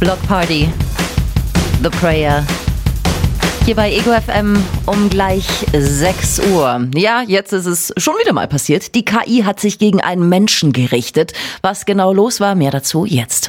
Block Party, The Prayer. Hier bei Ego FM um gleich 6 Uhr. Ja, jetzt ist es schon wieder mal passiert. Die KI hat sich gegen einen Menschen gerichtet. Was genau los war, mehr dazu jetzt.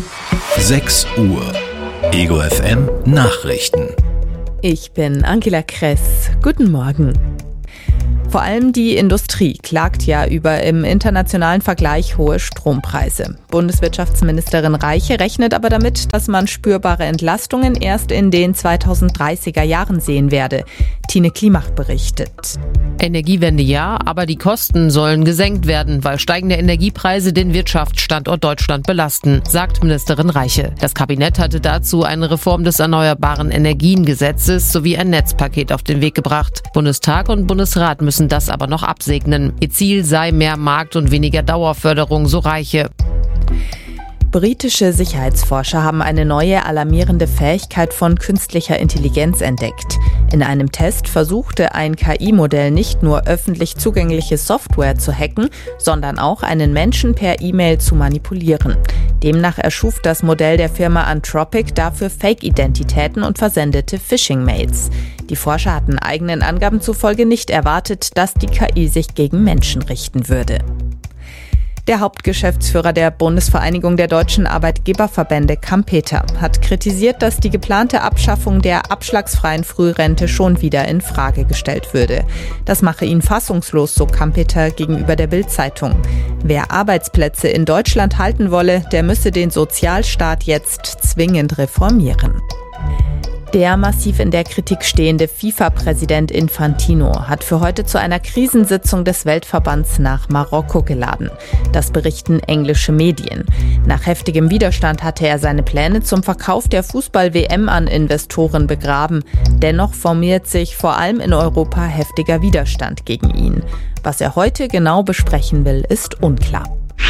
6 Uhr. Ego FM Nachrichten. Ich bin Angela Kress. Guten Morgen. Vor allem die Industrie klagt ja über im internationalen Vergleich hohe Strompreise. Bundeswirtschaftsministerin Reiche rechnet aber damit, dass man spürbare Entlastungen erst in den 2030er Jahren sehen werde. Tine Klimach berichtet. Energiewende ja, aber die Kosten sollen gesenkt werden, weil steigende Energiepreise den Wirtschaftsstandort Deutschland belasten, sagt Ministerin Reiche. Das Kabinett hatte dazu eine Reform des Erneuerbaren Energiengesetzes sowie ein Netzpaket auf den Weg gebracht. Bundestag und Bundesrat müssen das aber noch absegnen. Ihr Ziel sei mehr Markt und weniger Dauerförderung, so Reiche. Britische Sicherheitsforscher haben eine neue alarmierende Fähigkeit von künstlicher Intelligenz entdeckt. In einem Test versuchte ein KI-Modell nicht nur öffentlich zugängliche Software zu hacken, sondern auch einen Menschen per E-Mail zu manipulieren. Demnach erschuf das Modell der Firma Anthropic dafür Fake-Identitäten und versendete Phishing-Mails. Die Forscher hatten eigenen Angaben zufolge nicht erwartet, dass die KI sich gegen Menschen richten würde. Der Hauptgeschäftsführer der Bundesvereinigung der deutschen Arbeitgeberverbände, Kampeter, hat kritisiert, dass die geplante Abschaffung der abschlagsfreien Frührente schon wieder in Frage gestellt würde. Das mache ihn fassungslos, so Kampeter gegenüber der Bild-Zeitung. Wer Arbeitsplätze in Deutschland halten wolle, der müsse den Sozialstaat jetzt zwingend reformieren. Der massiv in der Kritik stehende FIFA-Präsident Infantino hat für heute zu einer Krisensitzung des Weltverbands nach Marokko geladen. Das berichten englische Medien. Nach heftigem Widerstand hatte er seine Pläne zum Verkauf der Fußball-WM an Investoren begraben. Dennoch formiert sich vor allem in Europa heftiger Widerstand gegen ihn. Was er heute genau besprechen will, ist unklar.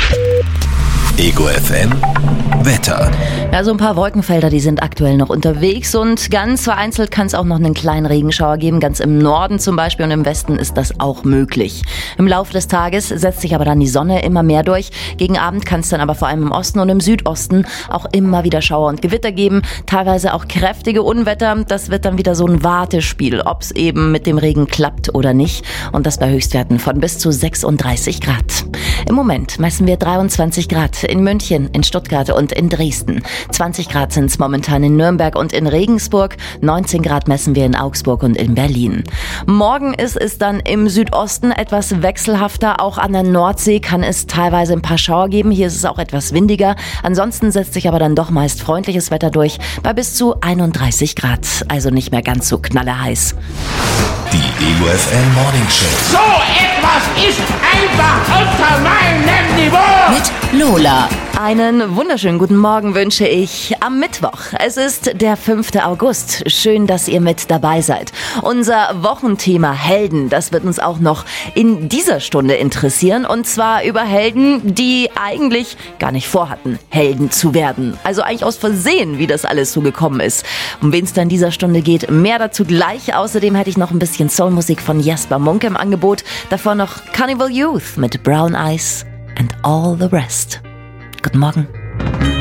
Ego FM Wetter. Ja, so ein paar Wolkenfelder, die sind aktuell noch unterwegs und ganz vereinzelt kann es auch noch einen kleinen Regenschauer geben. Ganz im Norden zum Beispiel und im Westen ist das auch möglich. Im Laufe des Tages setzt sich aber dann die Sonne immer mehr durch. Gegen Abend kann es dann aber vor allem im Osten und im Südosten auch immer wieder Schauer und Gewitter geben. Teilweise auch kräftige Unwetter. Das wird dann wieder so ein Wartespiel, ob es eben mit dem Regen klappt oder nicht. Und das bei Höchstwerten von bis zu 36 Grad. Im Moment messen wir 23 Grad in München, in Stuttgart und in Dresden. 20 Grad sind es momentan in Nürnberg und in Regensburg. 19 Grad messen wir in Augsburg und in Berlin. Morgen ist es dann im Südosten etwas wechselhafter. Auch an der Nordsee kann es teilweise ein paar Schauer geben. Hier ist es auch etwas windiger. Ansonsten setzt sich aber dann doch meist freundliches Wetter durch bei bis zu 31 Grad. Also nicht mehr ganz so knallerheiß. Die Ego FM Morning Show. So etwas ist einfach unter meinem Niveau. Mit Lola. Einen wunderschönen guten Morgen wünsche ich am Mittwoch. Es ist der 5. August. Schön, dass ihr mit dabei seid. Unser Wochenthema Helden, das wird uns auch noch in dieser Stunde interessieren. Und zwar über Helden, die eigentlich gar nicht vorhatten, Helden zu werden. Also eigentlich aus Versehen, wie das alles so gekommen ist. Um wen es dann in dieser Stunde geht, mehr dazu gleich. Außerdem hätte ich noch ein bisschen Soulmusik von Jesper Munck im Angebot. Davor noch Carnival Youth mit Brown Eyes and All the Rest. Guten Morgen.